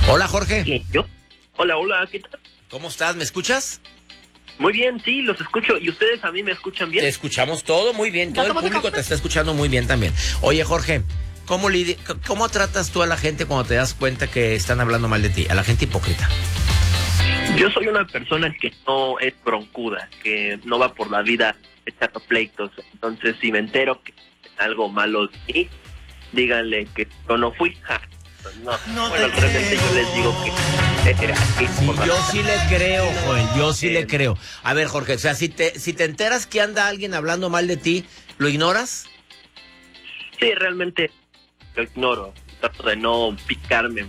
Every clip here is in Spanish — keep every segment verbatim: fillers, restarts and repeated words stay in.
Hola, Jorge. ¿Quién, yo? Hola, hola, ¿qué tal? ¿Cómo estás? ¿Me escuchas? Muy bien, sí, los escucho. ¿Y ustedes a mí me escuchan bien? Te escuchamos todo muy bien. Todo el público te está escuchando muy bien también. Oye, Jorge, ¿cómo, lidi- ¿cómo tratas tú a la gente cuando te das cuenta que están hablando mal de ti? A la gente hipócrita. Yo soy una persona que no es broncuda, que no va por la vida echando pleitos. Entonces, si me entero que algo malo de mí, díganle que yo no fui. Ja. No, No bueno, te realmente creo. yo les digo que eh, eh, aquí Sí, por la yo vida. sí le creo, Joel, yo sí Eh, le creo. A ver, Jorge, o sea, si te, si te enteras que anda alguien hablando mal de ti, ¿lo ignoras? Sí, realmente lo ignoro. Trato de no picarme.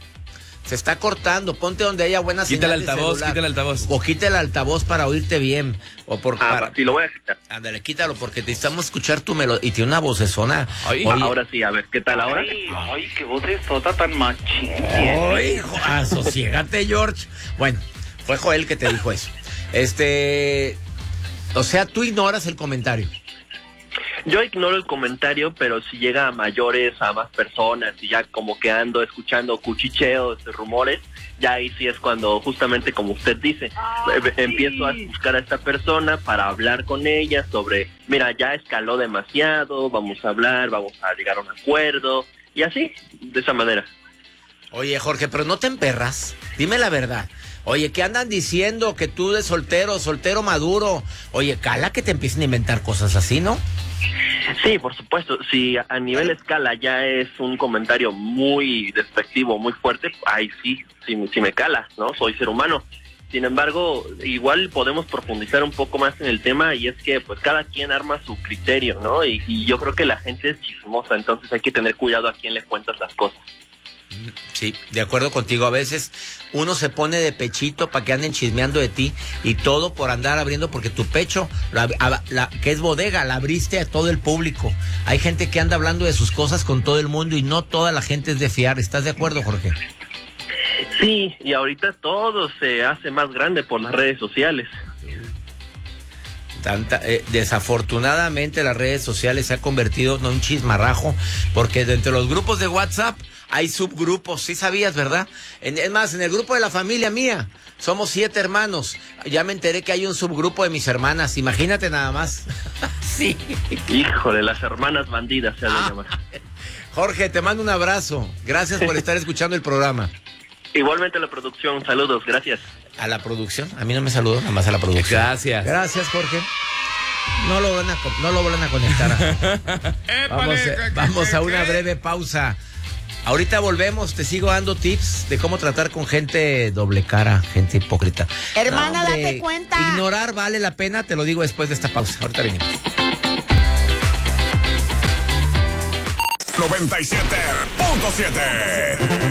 Se está cortando, ponte donde haya buena señal. Quita el de altavoz, celular. quita el altavoz. O quita el altavoz para oírte bien. O por, Ah, para, sí, lo voy a quitar. ándale, quítalo, porque necesitamos escuchar tu melodía. Y tiene una vocesona. Ay, Oye, Ahora sí, a ver, ¿qué tal ahora? Ay, ay, qué voz es toda tan machín. Ay, jo- asosiégate, George. Bueno, fue Joel que te dijo eso. Este, o sea, tú ignoras el comentario. Yo ignoro el comentario, pero si llega a mayores, a más personas, y ya como que ando escuchando cuchicheos, rumores, ya ahí sí es cuando, justamente como usted dice, eh, empiezo a buscar a esta persona para hablar con ella sobre, mira, ya escaló demasiado, vamos a hablar, vamos a llegar a un acuerdo, y así, de esa manera. Oye, Jorge, pero no te emperras. Dime la verdad. Oye, ¿qué andan diciendo? Que tú de soltero, soltero maduro. Oye, cala que te empiecen a inventar cosas así, ¿no? Sí, por supuesto, si a nivel escala ya es un comentario muy despectivo, muy fuerte, ahí sí, sí, sí me cala, ¿no? Soy ser humano. Sin embargo, igual podemos profundizar un poco más en el tema, y es que pues cada quien arma su criterio, ¿no? Y, y yo creo que la gente es chismosa, entonces hay que tener cuidado a quién le cuentas las cosas. Sí, de acuerdo contigo. A veces uno se pone de pechito para que anden chismeando de ti, y todo por andar abriendo, porque tu pecho, la, a- la- que es bodega, la abriste a todo el público. Hay gente que anda hablando de sus cosas con todo el mundo, y no toda la gente es de fiar. ¿Estás de acuerdo, Jorge? Sí, y ahorita todo se hace más grande por las redes sociales. Tanta, eh, desafortunadamente las redes sociales se ha convertido en un chismarrajo, porque dentro de los grupos de WhatsApp hay subgrupos. Sí sabías, ¿verdad? En, es más, en el grupo de la familia mía somos siete hermanos. Ya me enteré que hay un subgrupo de mis hermanas. Imagínate nada más. Sí. Híjole, las hermanas bandidas se ha de Ah. llamar. Jorge, te mando un abrazo. Gracias por estar escuchando el programa. Igualmente la producción, saludos, gracias. A la producción, a mí no me saludó, nada más a la producción. Gracias. Gracias, Jorge. No lo van a, co- no lo van a conectar. A- vamos, a, vamos a una breve pausa. Ahorita volvemos, te sigo dando tips de cómo tratar con gente doble cara, gente hipócrita. Hermana, No, hombre, date cuenta. Ignorar vale la pena, te lo digo después de esta pausa. Ahorita venimos. noventa y siete punto siete